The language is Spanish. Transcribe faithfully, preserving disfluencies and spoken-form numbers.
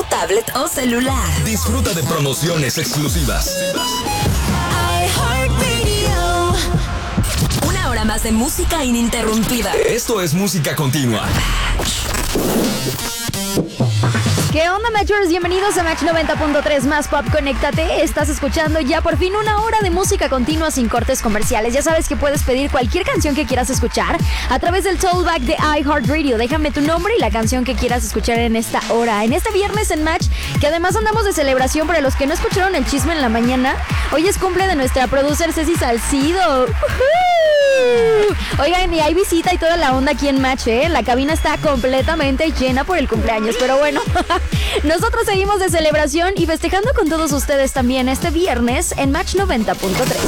tablet o celular. Disfruta de promociones exclusivas. iHeartRadio. Una hora más de música ininterrumpida. Esto es música continua. ¿Qué onda, Matchers? Bienvenidos a Match noventa punto tres Más Pop, conéctate. Estás escuchando ya por fin una hora de música continua sin cortes comerciales. Ya sabes que puedes pedir cualquier canción que quieras escuchar a través del Tollback de iHeartRadio. Déjame tu nombre y la canción que quieras escuchar en esta hora. En este viernes en Match, que además andamos de celebración para los que no escucharon el chisme en la mañana. Hoy es cumple de nuestra producer Ceci Salcido. ¡Uh-huh! Oigan, y hay visita y toda la onda aquí en Match, ¿eh? La cabina está completamente llena por el cumpleaños, pero bueno... Nosotros seguimos de celebración y festejando con todos ustedes también este viernes en Match noventa punto tres.